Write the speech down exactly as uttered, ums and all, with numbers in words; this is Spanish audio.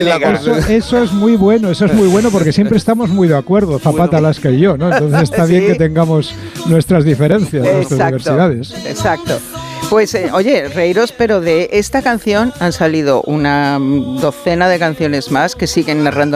Eso, eso es muy bueno, eso es muy bueno porque siempre estamos muy de acuerdo, Zapata, Lasca y yo, ¿no? Entonces está bien ¿Sí? que tengamos nuestras diferencias, exacto, nuestras diversidades. Exacto. Pues, eh, oye, reíros, pero de esta canción han salido una docena de canciones más que siguen narrando